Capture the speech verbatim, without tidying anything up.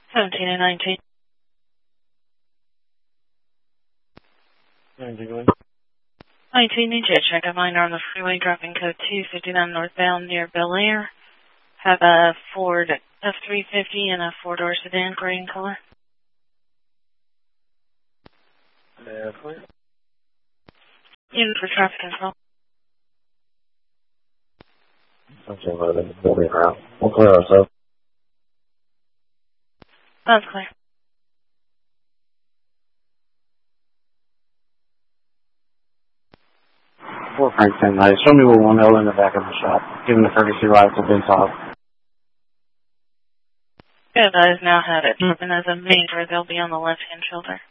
seventeen and nineteen. nineteen, need you to check a minor on the freeway dropping code two fifty-nine northbound near Bel Air. Have a Ford F three fifty and a four-door sedan, gray in color. Yeah, clear. In for traffic control. Okay, well, then we'll be around. We'll clear ourselves. That's clear. Four Frank ten night. Show me what one L in the back of the shop. Given the courtesy ride to Big Top. Good eyes now have it. And as a major, they'll be on the left-hand shoulder.